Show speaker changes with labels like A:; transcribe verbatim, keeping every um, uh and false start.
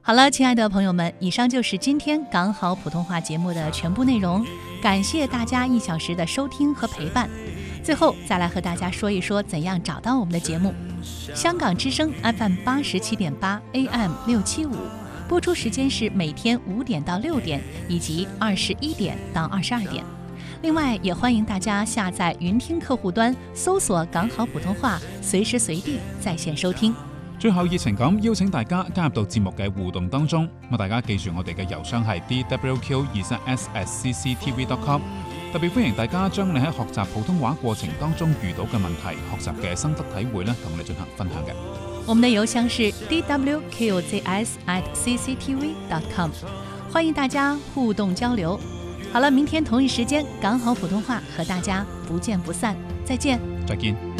A: 好了，亲爱的朋友们，以上就是今天港好普通话节目的全部内容，感谢大家一小时的收听和陪伴。最后再来和大家说一说怎样找到我们的节目。香港之声 F M 八十七点八 A M 六七五，播出时间是每天五点到六点，以及二十一點到二十二點。另外，也歡迎大家下載雲聽客戶端，搜索港好普通話，隨時隨地在線收聽。
B: 最後熱情咁邀請大家加入到節目嘅互動當中，咁大家記住我哋嘅郵箱係 d w q 二三 s at c c t v dot com， 特別歡迎大家將你喺學習普通話過程當中遇到嘅問題、學習嘅心得體會咧，同我哋進行分享嘅。
A: 我們的郵箱是 d w q z s at c c t v dot com， 歡迎大家互動交流。好了，明天同一時間港好普通話和大家不見不散，再見。
B: 再見。